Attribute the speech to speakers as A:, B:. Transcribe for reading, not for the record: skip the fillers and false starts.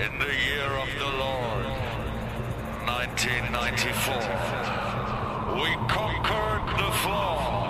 A: In the year of the Lord, 1994, we conquered the floor.